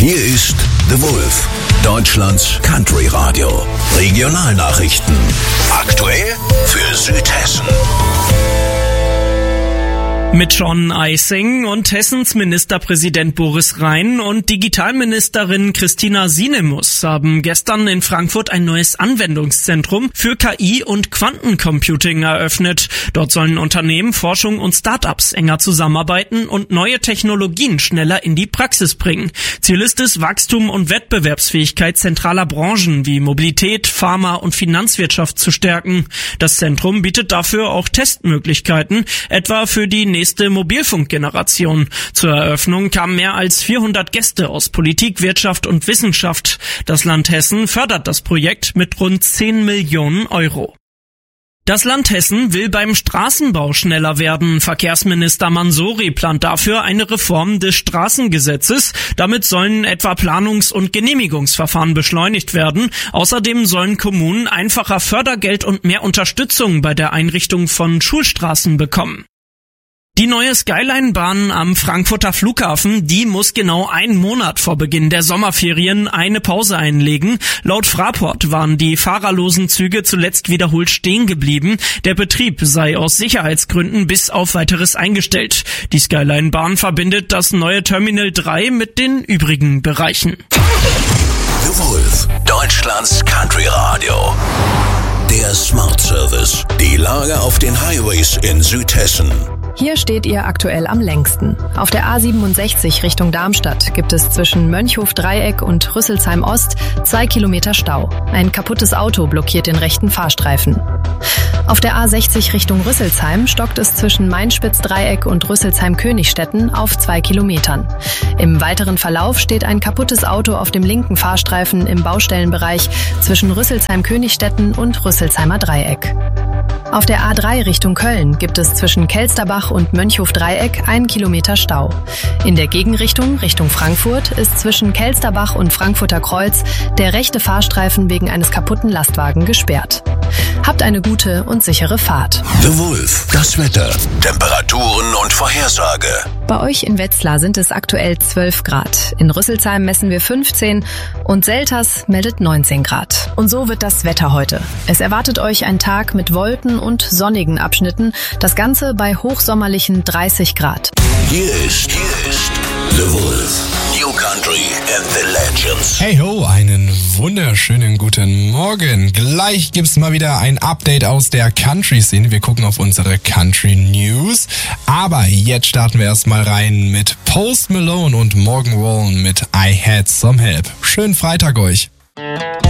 Hier ist The Wolf, Deutschlands Country Radio. Regionalnachrichten. Aktuell für Südhessen. Mit John Eising und Hessens Ministerpräsident Boris Rhein und Digitalministerin Christina Sinemus haben gestern in Frankfurt ein neues Anwendungszentrum für KI und Quantencomputing eröffnet. Dort sollen Unternehmen, Forschung und Start-ups enger zusammenarbeiten und neue Technologien schneller in die Praxis bringen. Ziel ist es, Wachstum und Wettbewerbsfähigkeit zentraler Branchen wie Mobilität, Pharma und Finanzwirtschaft zu stärken. Das Zentrum bietet dafür auch Testmöglichkeiten, etwa für die nächste Mobilfunkgeneration. Zur Eröffnung kamen mehr als 400 Gäste aus Politik, Wirtschaft und Wissenschaft. Das Land Hessen fördert das Projekt mit rund 10 Millionen Euro. Das Land Hessen will beim Straßenbau schneller werden. Verkehrsminister Mansouri plant dafür eine Reform des Straßengesetzes. Damit sollen etwa Planungs- und Genehmigungsverfahren beschleunigt werden. Außerdem sollen Kommunen einfacher Fördergeld und mehr Unterstützung bei der Einrichtung von Schulstraßen bekommen. Die neue Skyline-Bahn am Frankfurter Flughafen, die muss genau einen Monat vor Beginn der Sommerferien eine Pause einlegen. Laut Fraport waren die fahrerlosen Züge zuletzt wiederholt stehen geblieben. Der Betrieb sei aus Sicherheitsgründen bis auf Weiteres eingestellt. Die Skyline-Bahn verbindet das neue Terminal 3 mit den übrigen Bereichen. The Wolf, Deutschlands Country Radio. Der Smart Service. Die Lage auf den Highways in Südhessen. Hier steht ihr aktuell am längsten. Auf der A67 Richtung Darmstadt gibt es zwischen Mönchhof-Dreieck und Rüsselsheim-Ost 2 Kilometer Stau. Ein kaputtes Auto blockiert den rechten Fahrstreifen. Auf der A60 Richtung Rüsselsheim stockt es zwischen Mainspitz-Dreieck und Rüsselsheim-Königstetten auf 2 Kilometern. Im weiteren Verlauf steht ein kaputtes Auto auf dem linken Fahrstreifen im Baustellenbereich zwischen Rüsselsheim-Königstetten und Rüsselsheimer Dreieck. Auf der A3 Richtung Köln gibt es zwischen Kelsterbach und Mönchhof-Dreieck 1 Kilometer Stau. In der Gegenrichtung, Richtung Frankfurt, ist zwischen Kelsterbach und Frankfurter Kreuz der rechte Fahrstreifen wegen eines kaputten Lastwagens gesperrt. Habt eine gute und sichere Fahrt. The Wolf, das Wetter, Temperaturen und Vorhersage. Bei euch in Wetzlar sind es aktuell 12 Grad. In Rüsselsheim messen wir 15 und Selters meldet 19 Grad. Und so wird das Wetter heute. Es erwartet euch ein Tag mit Wolken und sonnigen Abschnitten. Das Ganze bei hochsommerlichen 30 Grad. Hier ist The Wolf. New Country and the Legends. Hey ho, einen wunderschönen guten Morgen. Gleich gibt's mal wieder ein Update aus der Country-Szene. Wir gucken auf unsere Country-News. Aber jetzt starten wir erstmal rein mit Post Malone und Morgan Wallen mit I Had Some Help. Schönen Freitag euch.